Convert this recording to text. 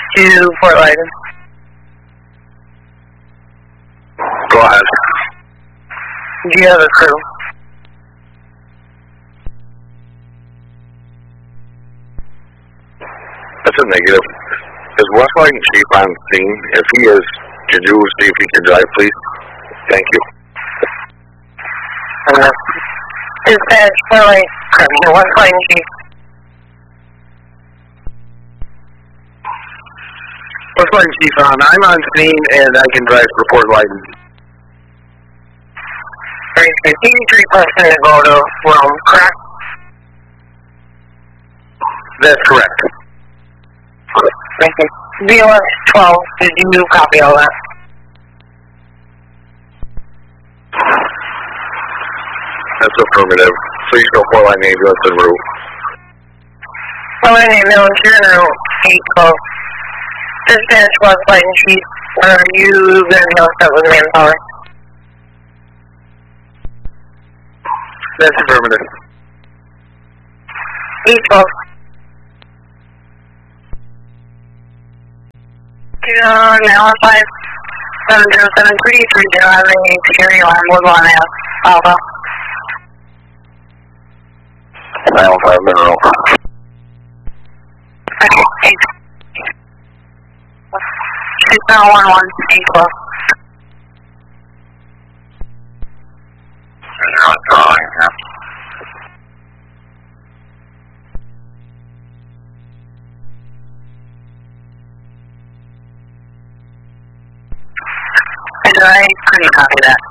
to Fort Lyden. Go ahead. Do you have a crew? That's a negative. Is West Lyden Chief on scene? If he is, could you see if he can drive, please? Thank you. Dispatch, Fort Lyden, West Lyden Chief. West Lyden Chief on. I'm on scene and I can drive for Fort Lyden. 83% to go to Rome, correct? That's correct. Thank you. BOS 12, did you copy all that? That's affirmative. So you go Fort Lyden ambulance en route. Fort Lyden ambulance, you're in route 812. Dispatch, West Lyden Chief, are you going to be all set with manpower? That's affirmative. 812. 915 7073 30 having a security alarm with one Alpha. 915 Mineral. Okay, 6911 812. I couldn't copy that.